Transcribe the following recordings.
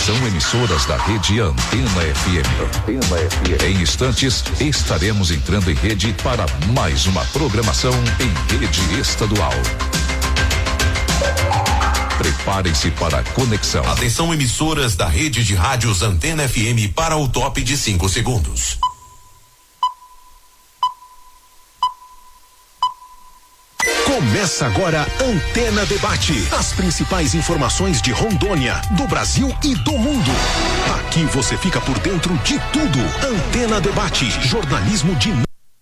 São emissoras da rede Antena FM. Em instantes, estaremos entrando em rede para mais uma programação em rede estadual. Preparem-se para a conexão. Atenção, emissoras da rede de rádios Antena FM para o top de 5 segundos. Começa agora Antena Debate. As principais informações de Rondônia, do Brasil e do mundo. Aqui você fica por dentro de tudo. Antena Debate. Jornalismo dinâmico.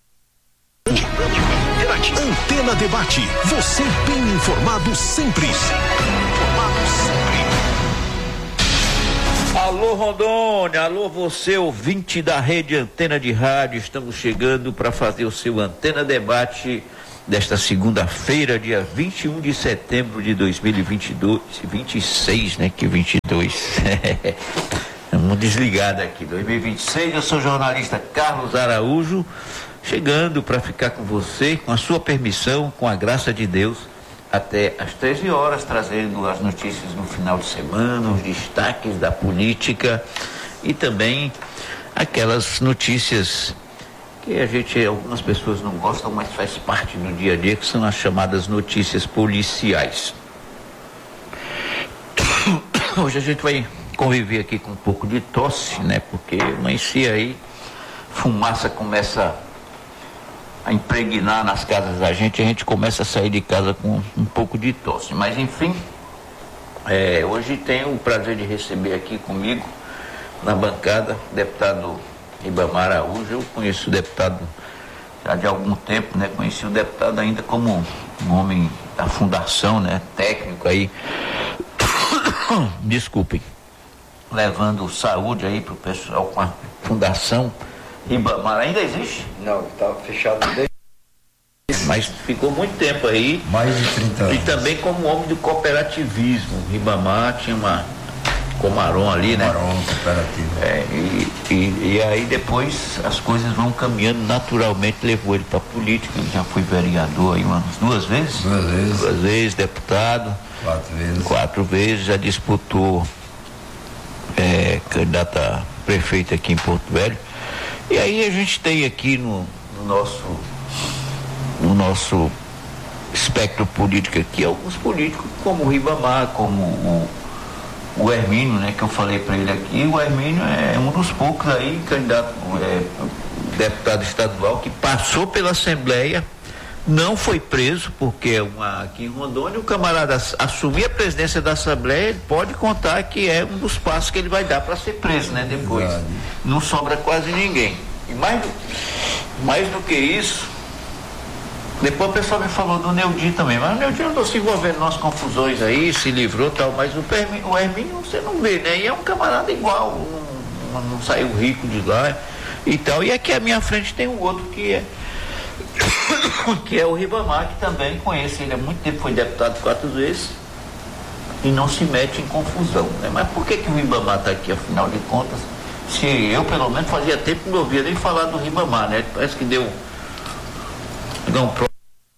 Antena Debate. Você bem informado sempre. Alô Rondônia, alô você ouvinte da rede Antena de Rádio. Estamos chegando para fazer o seu Antena Debate desta segunda-feira, dia 21 de setembro de 2022, 26, né? Que 22. Vamos desligar daqui, 2026. Eu sou o jornalista Carlos Araújo, chegando para ficar com você, com a sua permissão, com a graça de Deus, até às 13 horas, trazendo as notícias no final de semana, os destaques da política e também aquelas notícias que algumas pessoas não gostam, mas faz parte do dia a dia, que são as chamadas notícias policiais. Hoje a gente vai conviver aqui com um pouco de tosse, né? Porque amanhecia aí, fumaça começa a impregnar nas casas da gente, a gente começa a sair de casa com um pouco de tosse. Mas enfim, hoje tenho o prazer de receber aqui comigo, na bancada, o deputado Ribamar Araújo. Eu conheço o deputado já de algum tempo, né? Conheci o deputado ainda como um homem da fundação, né? Técnico aí, desculpem, levando saúde aí pro pessoal com a fundação Ribamar. Ainda existe? Não, estava fechado desde... Mas ficou muito tempo aí. Mais de 30 anos. E também como homem do cooperativismo. Ribamar tinha uma Comaron ali, né? Comaron, cooperativo. E aí depois as coisas vão caminhando naturalmente, levou ele para política. Ele já foi vereador aí umas duas vezes? Duas vezes, deputado. 4 vezes, já disputou candidato a prefeito aqui em Porto Velho. E aí a gente tem aqui no nosso espectro político aqui alguns políticos como o Ribamar, como o Hermínio, né, que eu falei para ele aqui. O Hermínio é um dos poucos aí, candidato, deputado estadual, que passou pela Assembleia, não foi preso, porque aqui em Rondônia o camarada assumir a presidência da Assembleia, ele pode contar que é um dos passos que ele vai dar para ser preso, né, depois. Verdade. Não sobra quase ninguém. E mais do que isso, depois o pessoal me falou do Neudi também, mas o Neudi andou se envolvendo nas confusões aí, se livrou e tal, mas o Hermínio você não vê, né? E é um camarada igual, não saiu rico de lá e tal. E aqui à minha frente tem um outro que é o Ribamar, que também conheço ele há muito tempo, foi deputado 4 vezes e não se mete em confusão, né? Mas por que o Ribamar está aqui, afinal de contas? Se eu, pelo menos, fazia tempo que não ouvia nem falar do Ribamar, né? Parece que deu um problema.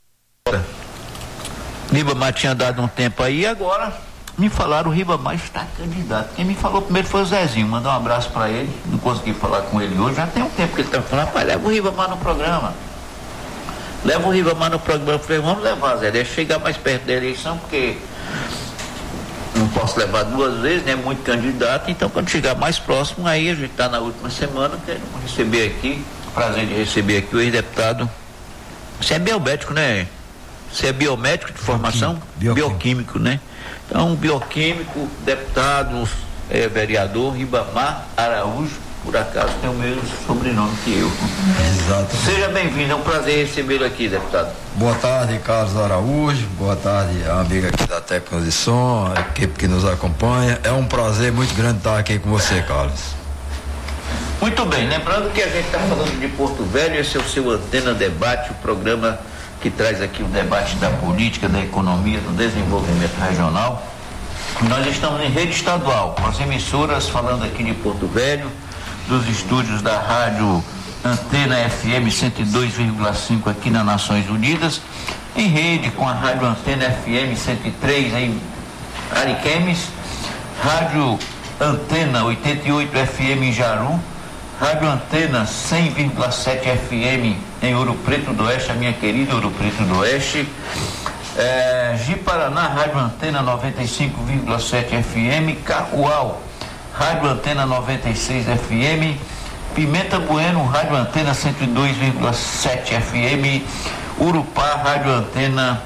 Ribamar tinha dado um tempo aí e agora me falaram o Ribamar está candidato. Quem me falou primeiro foi o Zezinho, mandar um abraço para ele. Não consegui falar com ele hoje, já tem um tempo que ele está falando, rapaz, leva o Ribamar no programa. Leva o Ribamar no programa. Eu falei, vamos levar, Zé, deixa chegar mais perto da eleição, porque não posso levar 2 vezes, né? Muito candidato, então quando chegar mais próximo, aí a gente está na última semana, quero receber aqui, prazer de receber aqui o ex-deputado. Você é biomédico, né? Você é biomédico de formação? Bioquímico, né? Então, bioquímico, deputado, vereador Ribamar Araújo, por acaso tem o mesmo sobrenome que eu. Exato. Seja bem-vindo, é um prazer recebê-lo aqui, deputado. Boa tarde, Carlos Araújo, boa tarde, a amiga aqui da Técnica de Som, a equipe que nos acompanha. É um prazer muito grande estar aqui com você, Carlos. Muito bem, lembrando que a gente está falando de Porto Velho, esse é o seu Antena Debate, o programa que traz aqui o debate da política, da economia, do desenvolvimento regional. Nós estamos em rede estadual, com as emissoras falando aqui de Porto Velho, dos estúdios da rádio Antena FM 102,5 aqui nas Nações Unidas, em rede com a rádio Antena FM 103 em Ariquemes, rádio Antena 88 FM em Jaru, Rádio Antena 100,7 FM em Ouro Preto do Oeste, a minha querida Ouro Preto do Oeste, Ji-Paraná, Rádio Antena 95,7 FM, Cacoal, Rádio Antena 96 FM, Pimenta Bueno, Rádio Antena 102,7 FM, Urupá, Rádio Antena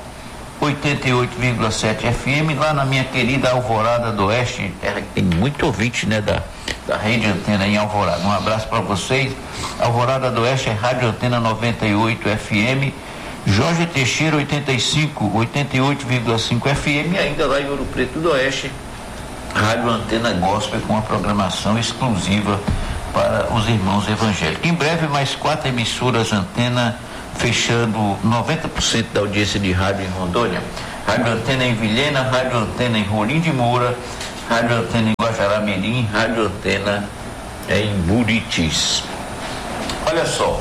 88,7 FM, lá na minha querida Alvorada do Oeste, tem muito ouvinte, né, da Rede Antena em Alvorada. Um abraço para vocês. Alvorada do Oeste é Rádio Antena 98 FM, Jorge Teixeira 88,5 FM, e ainda lá em Ouro Preto do Oeste, Rádio Antena Gospel, com uma programação exclusiva para os irmãos evangélicos. Em breve, mais 4 emissoras Antena, fechando 90% da audiência de rádio em Rondônia. Rádio Antena em Vilhena, Rádio Antena em Rolim de Moura, Rádio Antena em Guajará-Mirim, Rádio Antena em Buritis. Olha só,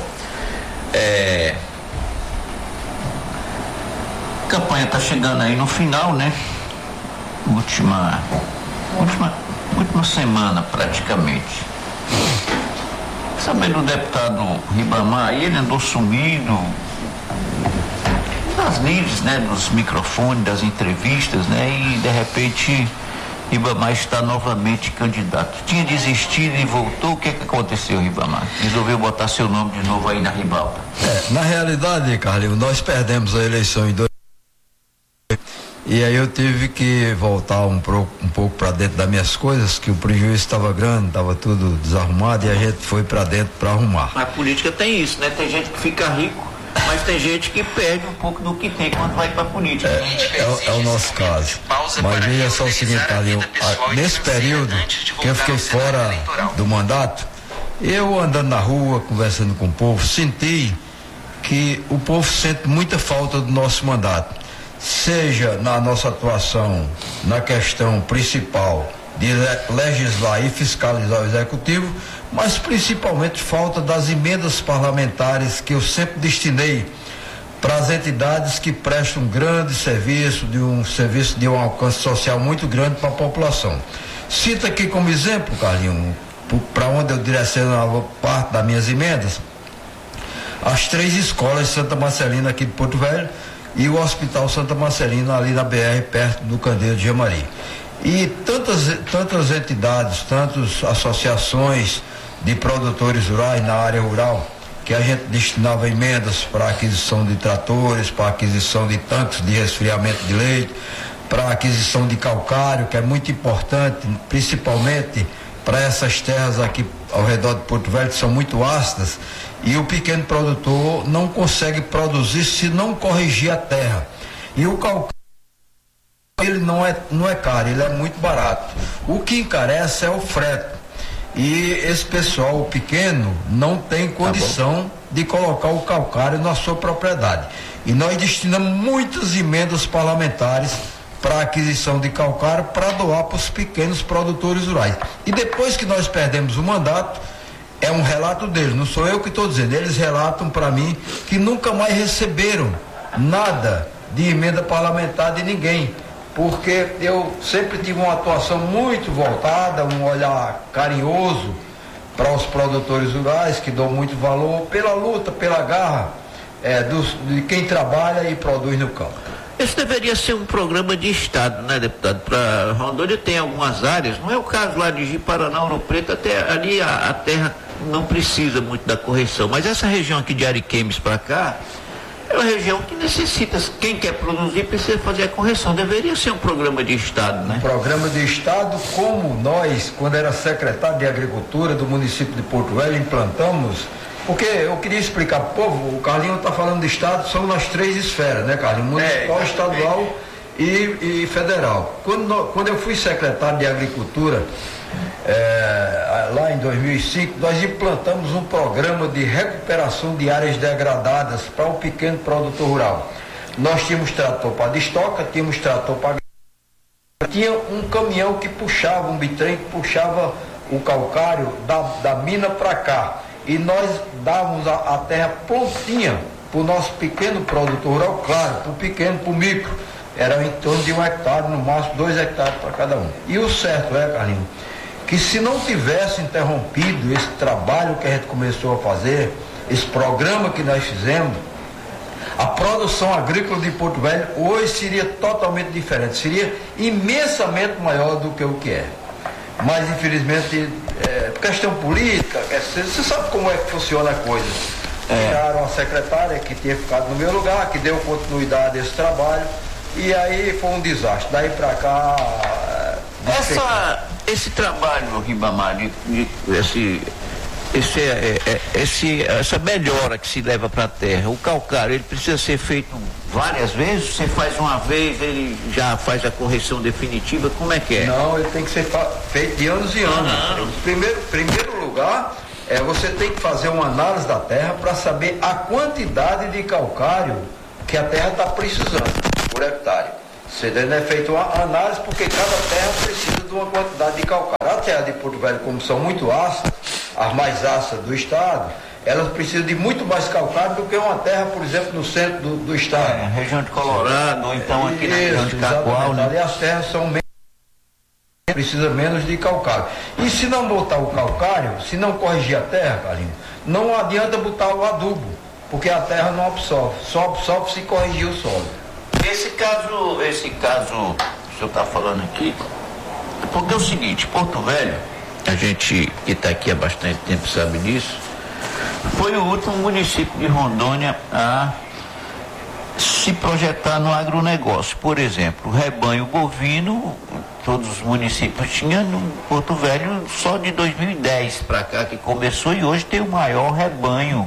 a campanha está chegando aí no final, né? Última semana praticamente. Sabendo do deputado Ribamar, ele andou sumido nas lides, né, dos microfones, das entrevistas, né, e de repente Ribamar está novamente candidato. Tinha desistido e voltou. O que é que aconteceu, Ribamar? Resolveu botar seu nome de novo aí na ribalta. Na realidade, Carlinhos, nós perdemos a eleição em 2000. E aí eu tive que voltar um pouco para dentro das minhas coisas, que o prejuízo estava grande, estava tudo desarrumado, e a gente foi para dentro para arrumar. A política tem isso, né? Tem gente que fica rico, mas tem gente que perde um pouco do que tem quando vai para a política. É o nosso caso. Mas veja só o seguinte, Carlinhos, nesse período que eu fiquei fora do mandato, eu andando na rua, conversando com o povo, senti que o povo sente muita falta do nosso mandato. Seja na nossa atuação na questão principal de legislar e fiscalizar o executivo, mas principalmente falta das emendas parlamentares que eu sempre destinei para as entidades que prestam um grande serviço, de um alcance social muito grande para a população. Cito aqui como exemplo, Carlinhos, para onde eu direcionava parte das minhas emendas, as 3 escolas de Santa Marcelina aqui de Porto Velho e o Hospital Santa Marcelina ali na BR, perto do Candeeiro de Jamari. E tantas entidades, tantas associações de produtores rurais na área rural, que a gente destinava emendas para aquisição de tratores, para aquisição de tanques de resfriamento de leite, para aquisição de calcário, que é muito importante, principalmente para essas terras aqui ao redor de Porto Velho, que são muito ácidas, e o pequeno produtor não consegue produzir se não corrigir a terra. E o calcário, ele não é caro, ele é muito barato. O que encarece é o frete. E esse pessoal, o pequeno, não tem condição de colocar o calcário na sua propriedade. E nós destinamos muitas emendas parlamentares para a aquisição de calcário para doar para os pequenos produtores rurais. E depois que nós perdemos o mandato, é um relato deles, não sou eu que estou dizendo, eles relatam para mim que nunca mais receberam nada de emenda parlamentar de ninguém, porque eu sempre tive uma atuação muito voltada, um olhar carinhoso para os produtores rurais, que dão muito valor pela luta, pela garra de quem trabalha e produz no campo. Esse deveria ser um programa de Estado, né, deputado? Para Rondônia tem algumas áreas, não é o caso lá de Ji-Paraná, Ouro Preto, até ali a terra não precisa muito da correção, mas essa região aqui de Ariquemes para cá é uma região que necessita, quem quer produzir precisa fazer a correção. Deveria ser um programa de Estado, né? Um programa de Estado, como nós, quando era secretário de Agricultura do município de Porto Velho, implantamos. Porque eu queria explicar para o povo, o Carlinhos está falando de Estado, são nas 3 esferas, né, Carlinhos? Municipal, estadual e federal. Quando eu fui secretário de Agricultura, lá em 2005, nós implantamos um programa de recuperação de áreas degradadas para o pequeno produtor rural. Nós tínhamos trator para destoca, tínhamos trator para... Tinha um caminhão que puxava, um bitrem que puxava o calcário da mina para cá. E nós dávamos a terra prontinha para o nosso pequeno produtor rural, claro, para o pequeno, para o micro. Era em torno de 1 hectare, no máximo 2 hectares para cada um. E o certo Carlinhos, que se não tivesse interrompido esse trabalho que a gente começou a fazer, esse programa que nós fizemos, a produção agrícola de Porto Velho hoje seria totalmente diferente, seria imensamente maior do que o que é. Mas infelizmente, questão política, você sabe como é que funciona a coisa. Tiraram a secretária que tinha ficado no meu lugar, que deu continuidade a esse trabalho, e aí foi um desastre. Daí pra cá. Esse trabalho, Ribamar, essa melhora que se leva para a terra, o calcário, ele precisa ser feito várias vezes? Você faz uma vez, ele já faz a correção definitiva? Como é que é? Não, ele tem que ser feito de anos e anos. Primeiro lugar, você tem que fazer uma análise da terra para saber a quantidade de calcário que a terra está precisando por hectare. Você deve feito uma análise, porque cada terra precisa de uma quantidade de calcário. A terra de Porto Velho, como são muito ácidas, as mais ácidas do estado, elas precisam de muito mais calcário do que uma terra, por exemplo, no centro do estado. Região de Colorado, ou então aqui na região de Cacoal, né? Ali as terras são precisa menos de calcário. E se não botar o calcário, se não corrigir a terra, Carlinhos, não adianta botar o adubo, porque a terra não absorve, só absorve se corrigir o solo. Esse caso que o senhor está falando aqui, porque é o seguinte, Porto Velho, a gente que está aqui há bastante tempo sabe disso, foi o último município de Rondônia a se projetar no agronegócio. Por exemplo, o rebanho bovino, todos os municípios tinham, no Porto Velho só de 2010 para cá que começou, e hoje tem o maior rebanho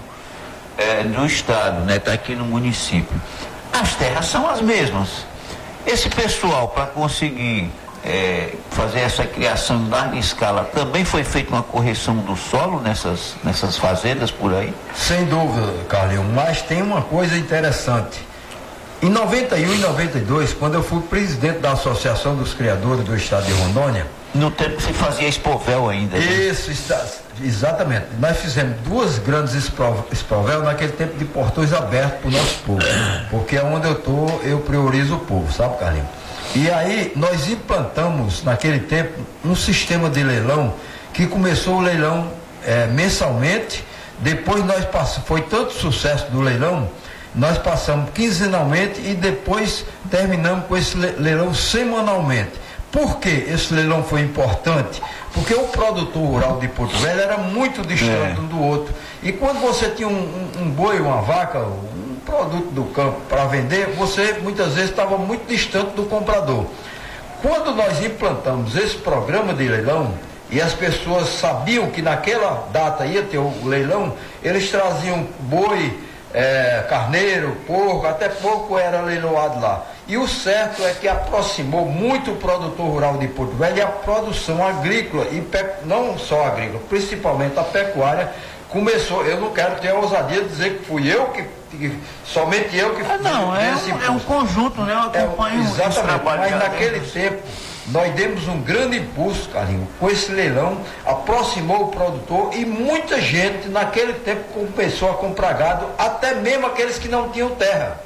do estado, né? Está aqui no município. As terras são as mesmas. Esse pessoal, para conseguir fazer essa criação em larga escala, também foi feita uma correção do solo nessas fazendas por aí? Sem dúvida, Carlinhos, mas tem uma coisa interessante. Em 91 e 92, quando eu fui presidente da Associação dos Criadores do Estado de Rondônia... No tempo que se fazia Expovel ainda. Isso, exatamente. Nós fizemos 2 grandes Expovel naquele tempo de portões abertos para o nosso povo. Porque é onde eu estou, eu priorizo o povo, sabe, Carlinhos? E aí nós implantamos, naquele tempo, um sistema de leilão que começou o leilão mensalmente. Depois nós passamos, foi tanto sucesso do leilão, nós passamos quinzenalmente e depois terminamos com esse leilão semanalmente. Por que esse leilão foi importante? Porque o produtor rural de Porto Velho era muito distante um do outro. E quando você tinha um boi, uma vaca, um produto do campo para vender, você muitas vezes estava muito distante do comprador. Quando nós implantamos esse programa de leilão, e as pessoas sabiam que naquela data ia ter o leilão, eles traziam boi, carneiro, porco, até porco era leiloado lá. E o certo é que aproximou muito o produtor rural de Porto Velho, e a produção agrícola, e não só agrícola, principalmente a pecuária, começou. Eu não quero ter a ousadia de dizer que fui eu somente eu que fiz esse impulso. É um conjunto, né? Eu acompanho esse trabalho. Mas naquele tempo nós demos um grande impulso, Carlinhos, com esse leilão, aproximou o produtor, e muita gente naquele tempo começou a comprar gado, até mesmo aqueles que não tinham terra.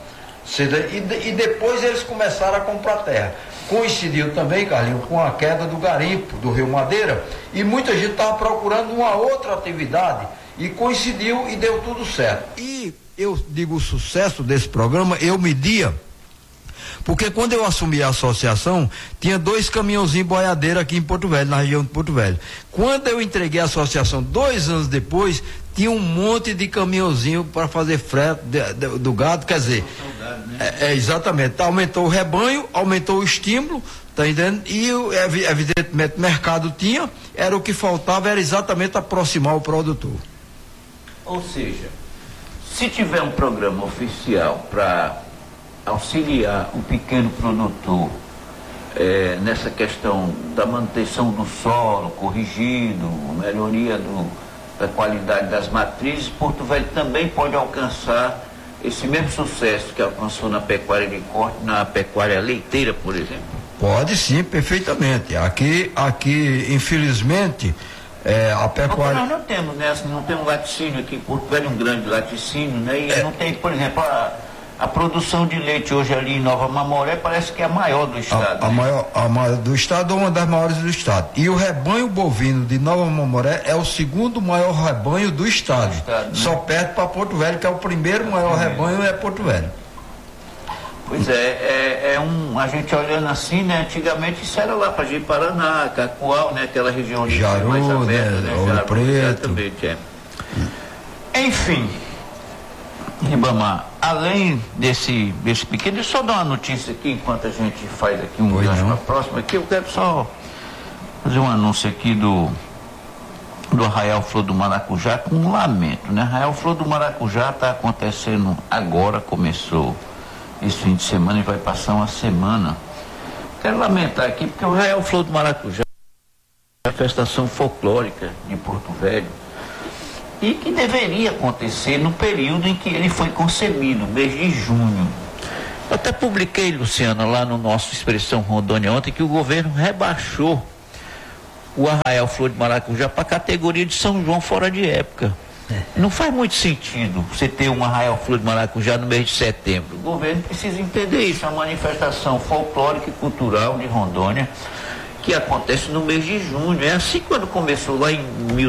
E depois eles começaram a comprar terra. Coincidiu também, Carlinhos, com a queda do garimpo do Rio Madeira, e muita gente estava procurando uma outra atividade, e coincidiu e deu tudo certo. E eu digo, o sucesso desse programa eu media, porque quando eu assumi a associação, tinha 2 caminhãozinhos boiadeiros aqui em Porto Velho, na região de Porto Velho. Quando eu entreguei a associação 2 anos depois, tinha um monte de caminhãozinho para fazer frete do gado, quer dizer, exatamente, aumentou o rebanho, aumentou o estímulo, tá entendendo? E evidentemente o mercado tinha, era o que faltava, era exatamente aproximar o produtor. Ou seja, se tiver um programa oficial para auxiliar o pequeno produtor nessa questão da manutenção do solo corrigido, melhoria da qualidade das matrizes, Porto Velho também pode alcançar esse mesmo sucesso que alcançou na pecuária de corte, na pecuária leiteira, por exemplo? Pode sim, perfeitamente. Aqui infelizmente, a pecuária... Nós não temos, né? Não tem um laticínio aqui em Porto Velho, um grande laticínio, né? E não tem, por exemplo, A produção de leite hoje ali em Nova Mamoré parece que é a maior do estado. A maior do estado ou uma das maiores do estado. E o rebanho bovino de Nova Mamoré é o segundo maior rebanho do estado. Né? Só perto para Porto Velho, que é o primeiro maior rebanho, é Porto Velho. Pois a gente olhando assim, né? Antigamente isso era lá para Ji-Paraná, Cacoal, né? Aquela região ali Jaru, mais aberta, né? Ouro Preto. Exatamente, Enfim, Ribamar, além desse pequeno, deixa eu só dar uma notícia aqui, enquanto a gente faz aqui um gancho para a próxima aqui, eu quero só fazer um anúncio aqui do Arraial Flor do Maracujá, com um lamento, né? Arraial Flor do Maracujá está acontecendo agora, começou esse fim de semana e vai passar uma semana. Quero lamentar aqui, porque o Arraial Flor do Maracujá é a manifestação folclórica de Porto Velho, e que deveria acontecer no período em que ele foi concebido, mês de junho. Eu até publiquei, Luciana, lá no nosso Expressão Rondônia ontem, que o governo rebaixou o Arraial Flor de Maracujá para a categoria de São João fora de época. Não faz muito sentido você ter um Arraial Flor de Maracujá no mês de setembro. O governo precisa entender isso, é uma manifestação folclórica e cultural de Rondônia que acontece no mês de junho. É assim quando começou lá em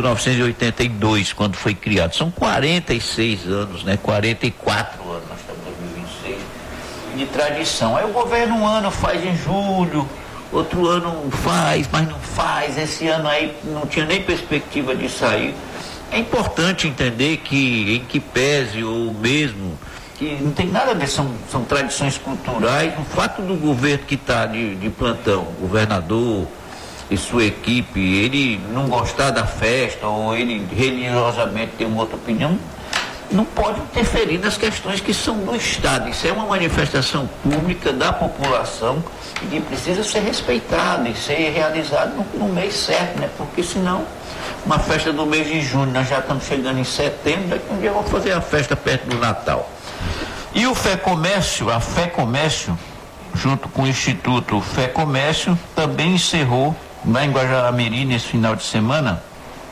1982, quando foi criado. São 46 anos, né? 44 anos, nós estamos em 2026, de tradição. Aí o governo um ano faz em julho, outro ano faz, mas não faz. Esse ano aí não tinha nem perspectiva de sair. É importante entender que, em que pese, ou mesmo, que não tem nada a ver, são tradições culturais. O fato do governo que está de plantão, o governador e sua equipe, ele não gostar da festa, ou ele religiosamente ter uma outra opinião, não pode interferir nas questões que são do Estado. Isso é uma manifestação pública da população e que precisa ser respeitada e ser realizada no mês certo, né? Porque senão, uma festa do mês de junho, nós já estamos chegando em setembro, daqui um dia vamos fazer a festa perto do Natal. E o Fé Comércio, a Fé Comércio, junto com o Instituto Fé Comércio, também encerrou, lá em Guajará-Mirim, nesse final de semana,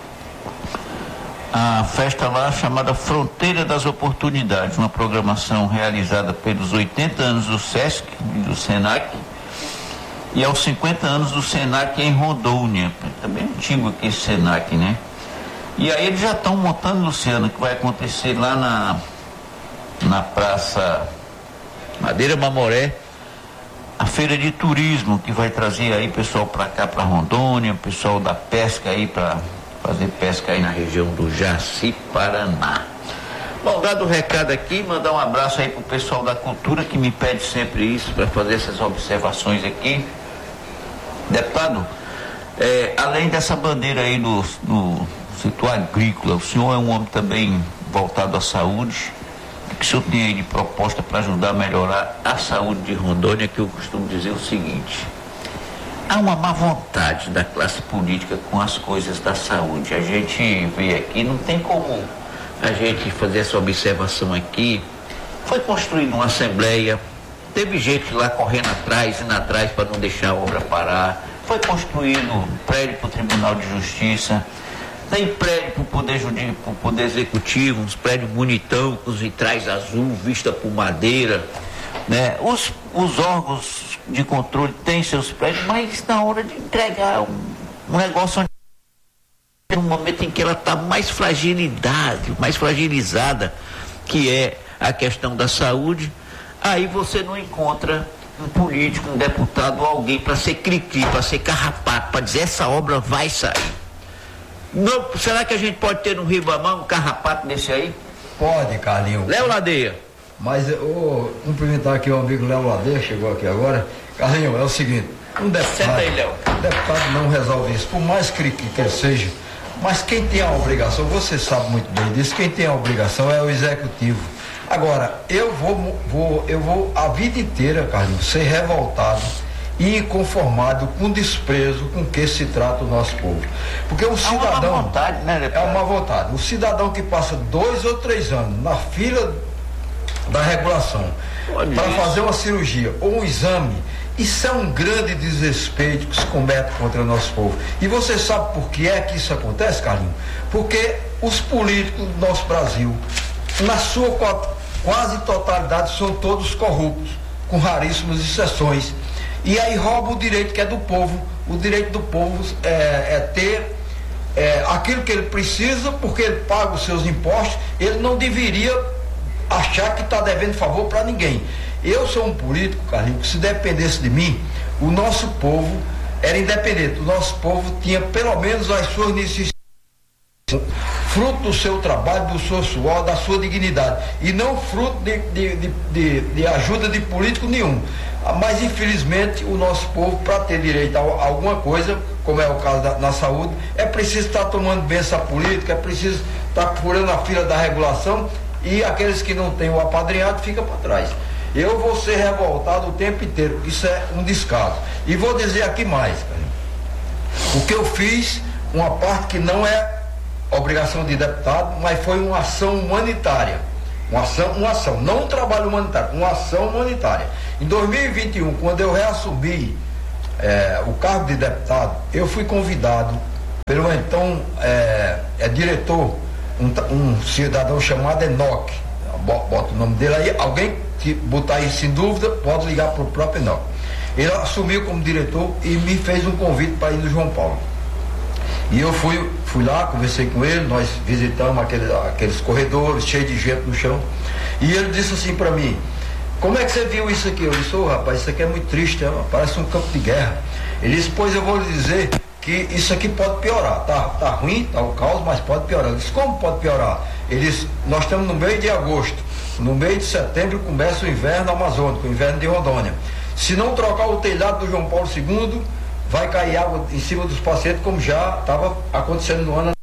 a festa lá chamada Fronteira das Oportunidades, uma programação realizada pelos 80 anos do SESC e do SENAC, e aos 50 anos do SENAC em Rondônia. Também antigo aqui esse SENAC, né? E aí eles já estão montando, Luciano, que vai acontecer lá na Praça Madeira Mamoré, a feira de turismo, que vai trazer aí pessoal para cá, para Rondônia, pessoal da pesca aí, para fazer pesca aí na região do Jaci-Paraná. Bom, dado o recado aqui, mandar um abraço aí pro pessoal da cultura, que me pede sempre isso, para fazer essas observações aqui. Deputado, além dessa bandeira aí do setor agrícola, o senhor é um homem também voltado à saúde. O que o senhor tem aí de proposta para ajudar a melhorar a saúde de Rondônia? Que eu costumo dizer o seguinte: há uma má vontade da classe política com as coisas da saúde. A gente vê aqui, não tem como a gente fazer essa observação aqui. Foi construída uma assembleia, teve gente lá correndo atrás, indo atrás para não deixar a obra parar. Foi construído um prédio para o Tribunal de Justiça, tem prédio para o Poder Executivo, uns prédios bonitão, com os vitrais azul, vista por madeira, né? Os órgãos de controle têm seus prédios, mas na hora de entregar um negócio, no momento em que ela está mais fragilizada, que é a questão da saúde, aí você não encontra um político, um deputado, alguém para ser cri-cri, para ser carrapato, para dizer essa obra vai sair. Não, será que a gente pode ter no Ribamar um carrapato desse aí? Pode, Carlinhos. Léo Ladeia. Mas eu vou cumprimentar aqui o amigo Léo Ladeia, chegou aqui agora. Carlinhos, é o seguinte, um deputado não resolve isso, por mais que ele seja, mas quem tem a obrigação, você sabe muito bem disso, quem tem a obrigação é o executivo. Agora, eu vou a vida inteira, Carlinhos, ser revoltado e inconformado com o desprezo com que se trata o nosso povo. Porque o cidadão... É uma má vontade, né? É uma má vontade. O cidadão que passa 2 ou 3 anos na fila da regulação para fazer uma cirurgia ou um exame, isso é um grande desrespeito que se comete contra o nosso povo. E você sabe por que é que isso acontece, Carlinhos? Porque os políticos do nosso Brasil, na sua quase totalidade são todos corruptos, com raríssimas exceções. E aí rouba o direito que é do povo. O direito do povo é ter aquilo que ele precisa, porque ele paga os seus impostos. Ele não deveria achar que está devendo favor para ninguém. Eu sou um político, Carlinhos, que se dependesse de mim, o nosso povo era independente. O nosso povo tinha pelo menos as suas necessidades, fruto do seu trabalho, do seu suor, da sua dignidade, e não fruto de ajuda de político nenhum. Mas infelizmente o nosso povo, para ter direito a alguma coisa, como é o caso na saúde, é preciso estar tomando bênção política, é preciso estar furando a fila da regulação, e aqueles que não têm o apadrinhado ficam para trás. Eu vou ser revoltado o tempo inteiro, isso é um descaso. E vou dizer aqui mais, cara. O que eu fiz, uma parte que não é obrigação de deputado, mas foi uma ação humanitária. Uma ação, não um trabalho humanitário, uma ação humanitária. Em 2021, quando eu reassumi o cargo de deputado, eu fui convidado pelo então diretor, um cidadão chamado Enoque, bota o nome dele aí, alguém que botar isso em dúvida, pode ligar para o próprio Enoque. Ele assumiu como diretor e me fez um convite para ir no João Paulo. E eu fui lá, conversei com ele, nós visitamos aqueles corredores cheios de gente no chão, e ele disse assim para mim: como é que você viu isso aqui? Eu disse: rapaz, isso aqui é muito triste, parece um campo de guerra. Ele disse: pois eu vou lhe dizer que isso aqui pode piorar, tá ruim, tá o caos, mas pode piorar. Eu disse: como pode piorar? Ele disse: nós estamos no meio de agosto, no meio de setembro começa o inverno amazônico, o inverno de Rondônia. Se não trocar o telhado do João Paulo II, vai cair água em cima dos pacientes, como já estava acontecendo no ano,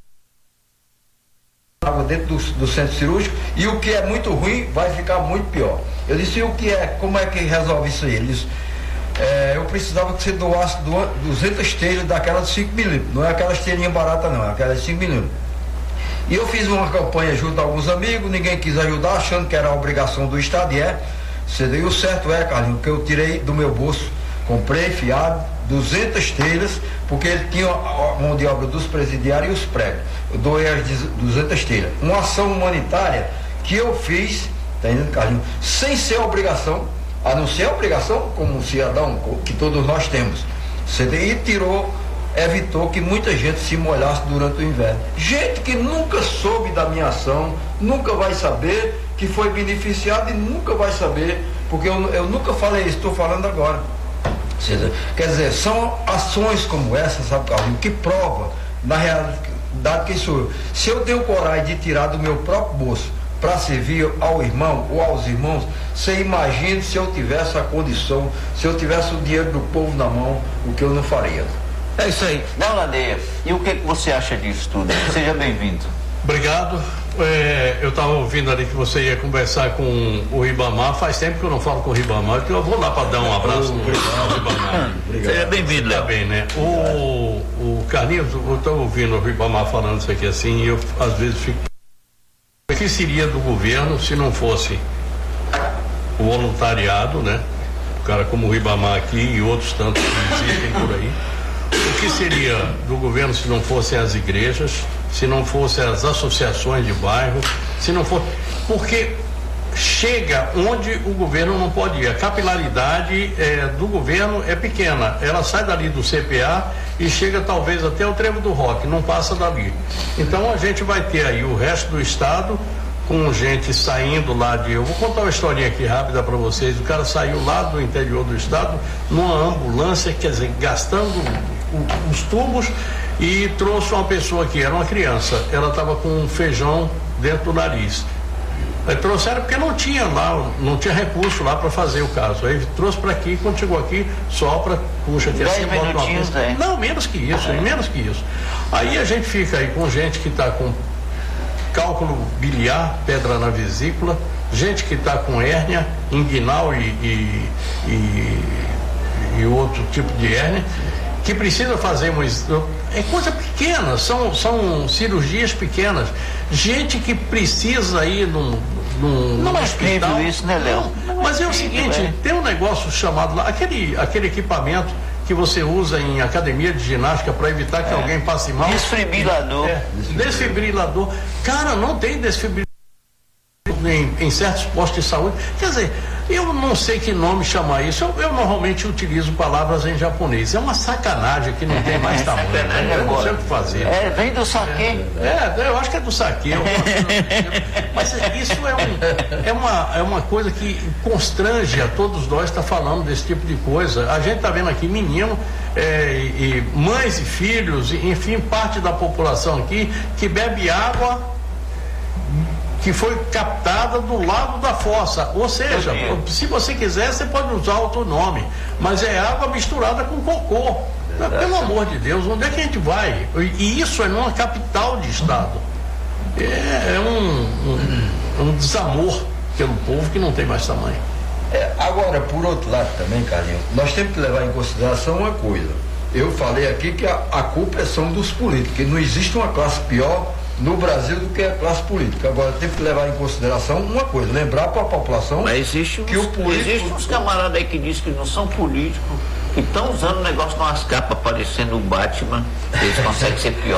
água dentro do centro cirúrgico, e o que é muito ruim vai ficar muito pior. Eu disse: como é que resolve isso aí? Ele disse: eu precisava que você doasse 200 telhas daquela de 5 milímetros, não é aquelas telhinhas baratas não, é aquela de 5 milímetros. E eu fiz uma campanha junto a alguns amigos, ninguém quis ajudar, achando que era a obrigação do Estado, e o certo Carlinhos, que eu tirei do meu bolso, comprei fiado 200 telhas, porque ele tinha a mão de obra dos presidiários e os pregos. Eu doei as 200 telhas. Uma ação humanitária que eu fiz, tá entendendo, Carlinhos, sem ser obrigação, a não ser a obrigação como um cidadão que todos nós temos. E evitou que muita gente se molhasse durante o inverno. Gente que nunca soube da minha ação, nunca vai saber que foi beneficiado e nunca vai saber, porque eu nunca falei isso, estou falando agora. Quer dizer, são ações como essa, sabe, Carlinhos, que prova na realidade quem sou eu. Se eu tenho coragem de tirar do meu próprio bolso para servir ao irmão ou aos irmãos, você imagina se eu tivesse a condição, se eu tivesse o dinheiro do povo na mão, o que eu não faria. É isso aí. Não, Ladeia, e o que você acha disso tudo? Seja bem-vindo. Obrigado. Eu estava ouvindo ali que você ia conversar com o Ribamar. Faz tempo que eu não falo com o Ribamar, então eu vou lá para dar um abraço no Ribamar. Seja bem-vindo, Léo. Tá bem, né? O Carlinhos, eu estou ouvindo o Ribamar falando isso aqui assim, e eu às vezes fico: o que seria do governo se não fosse o voluntariado, né? Um cara como o Ribamar aqui e outros tantos que existem por aí. O que seria do governo se não fossem as igrejas, se não fossem as associações de bairro, se não fosse... Porque chega onde o governo não pode ir. A capilaridade do governo é pequena. Ela sai dali do CPA e chega talvez até o Trevo do Roque, não passa dali. Então a gente vai ter aí o resto do estado com gente saindo lá de... Eu vou contar uma historinha aqui rápida para vocês. O cara saiu lá do interior do estado numa ambulância, quer dizer, gastando os tubos, e trouxe uma pessoa que era uma criança. Ela estava com um feijão dentro do nariz. Aí trouxeram porque não tinha recurso lá para fazer o caso. Aí trouxe para aqui, quando chegou aqui, sopra, puxa aqui assim, bota uma coisa. Não, menos que isso, menos que isso. Aí a gente fica aí com gente que está com cálculo biliar, pedra na vesícula, gente que está com hérnia inguinal e outro tipo de hérnia, que precisa fazer é coisa pequena, são cirurgias pequenas. Gente que precisa ir num hospital. Isso, né, Léo? Mas é o seguinte, tem um negócio chamado lá, aquele equipamento que você usa em academia de ginástica para evitar que alguém passe mal. Desfibrilador. Desfibrilador. Cara, não tem desfibrilador em certos postos de saúde. Quer dizer, eu não sei que nome chamar isso, eu normalmente utilizo palavras em japonês. É uma sacanagem que não tem mais tamanho. Eu não sei o que fazer. Vem do saque. Eu acho que é do saque. Mas isso é uma coisa que constrange a todos nós estar falando desse tipo de coisa. A gente está vendo aqui menino, e mães e filhos, enfim, parte da população aqui que bebe água que foi captada do lado da fossa, ou seja, se você quiser, você pode usar outro nome, mas é água misturada com cocô. Pelo amor de Deus, onde é que a gente vai? E isso é numa capital de estado. É um desamor pelo povo que não tem mais tamanho. Agora, por outro lado também, Carlinhos, nós temos que levar em consideração uma coisa. Eu falei aqui que a culpa é só dos políticos, que não existe uma classe pior no Brasil do que a classe política. Agora tem que levar em consideração uma coisa, lembrar para a população que o político... Existem uns camaradas aí que dizem que não são políticos, que estão usando o negócio com as capas parecendo o Batman, eles conseguem ser pior.